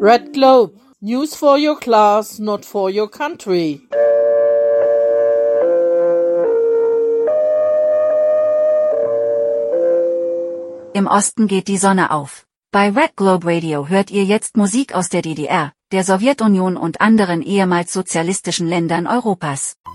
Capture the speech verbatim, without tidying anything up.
Red Globe. News for your class, not for your country. Im Osten geht die Sonne auf. Bei Red Globe Radio hört ihr jetzt Musik aus der D D R, der Sowjetunion und anderen ehemals sozialistischen Ländern Europas.